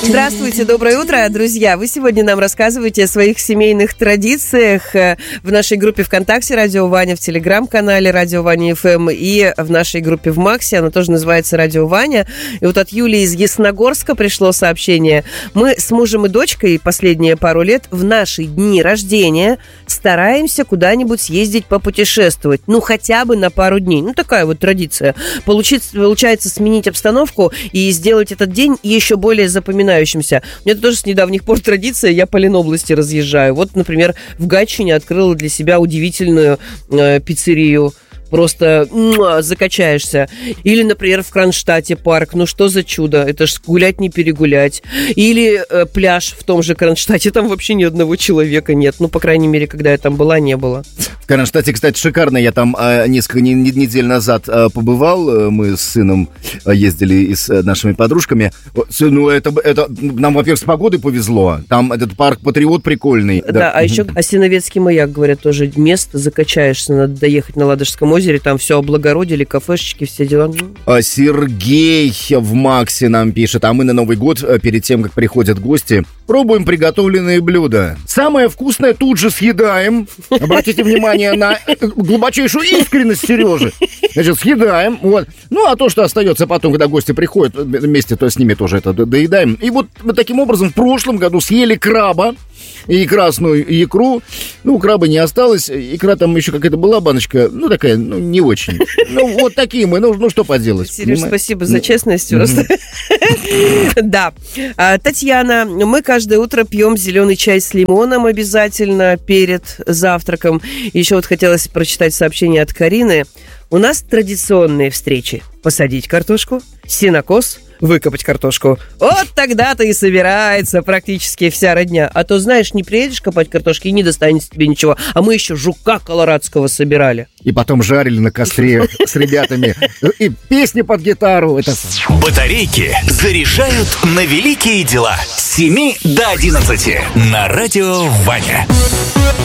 Здравствуйте, доброе утро, друзья. Вы сегодня нам рассказываете о своих семейных традициях в нашей группе ВКонтакте «Радио Ваня», в Телеграм-канале «Радио Ваня ФМ» и в нашей группе в Максе, она тоже называется «Радио Ваня». И вот от Юлии из Ясногорска пришло сообщение. Мы с мужем и дочкой последние пару лет в наши дни рождения стараемся куда-нибудь съездить попутешествовать. Ну, хотя бы на пару дней. Ну, такая вот традиция. Получается сменить обстановку и сделать этот день еще более запоминающимся. У меня это тоже с недавних пор традиция, я по Ленобласти разъезжаю. Вот, например, в Гатчине открыла для себя удивительную пиццерию. Просто закачаешься. Или, например, в Кронштадте парк. Ну, что за чудо? Это ж гулять не перегулять. Или пляж в том же Кронштадте. Там вообще ни одного человека нет. Ну, по крайней мере, когда я там была, не было. В Кронштадте, кстати, шикарно. Я там несколько недель назад побывал. Мы с сыном ездили и с нашими подружками. Ну, это нам, во-первых, с погодой повезло. Там этот парк Патриот прикольный. Да, а еще Осиновецкий маяк, говорят, тоже место. Закачаешься. Надо доехать на Ладожском озере. Там все облагородили, кафешечки, все дела. Сергей в Максе нам пишет. А мы на Новый год, перед тем, как приходят гости, пробуем приготовленные блюда. Самое вкусное тут же съедаем. Обратите внимание на глубочайшую искренность Сережи. Значит, съедаем. Вот. Ну, а то, что остается потом, когда гости приходят вместе, то с ними тоже это доедаем. И вот таким образом в прошлом году съели краба и красную икру. Ну, краба не осталось. Икра там еще какая-то была баночка. Ну, такая, ну, не очень. Ну, вот такие мы. Ну, что поделать. Сереж, спасибо за честность. Да. Татьяна, мы каждое утро пьем зеленый чай с лимоном обязательно перед завтраком. Еще вот хотелось прочитать сообщение от Карины. У нас традиционные встречи. Посадить картошку, сенокос, выкопать картошку. Вот тогда-то и собирается практически вся родня. А то, знаешь, не приедешь копать картошки и не достанется тебе ничего. А мы еще жука колорадского собирали. И потом жарили на костре с ребятами. И песни под гитару. Батарейки заряжают на великие дела. С 7 до 11 на Радио Ваня.